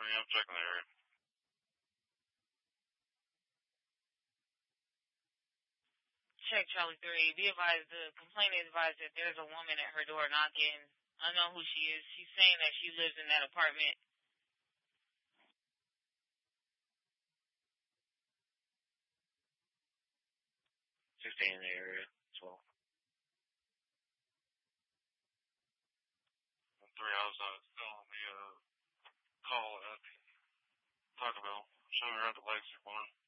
I'm checking the area. Check Charlie 3. Be advised, the complainant advised that there's a woman at her door knocking. I don't know who she is. She's saying that she lives in that apartment. Stay in the area as well. 3, I was still on the call at Taco Bell. Showing her at the Legacy one.